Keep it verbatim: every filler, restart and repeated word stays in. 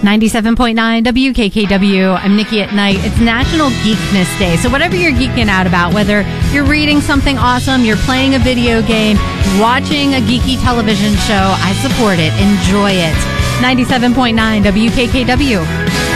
ninety-seven point nine W K K W. I'm Nikki at Night. It's National Geekness Day. So whatever you're geeking out about, whether you're reading something awesome, you're playing a video game, watching a geeky television show, I support it. Enjoy it. ninety-seven point nine W K K W.